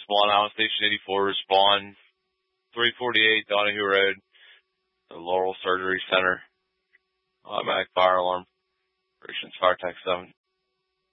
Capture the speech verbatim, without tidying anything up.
Swan Island Station eighty-four, respond. three forty-eight Donahue Road, the Laurel Surgery Center. Automatic fire alarm. Operations Fire Tech seven.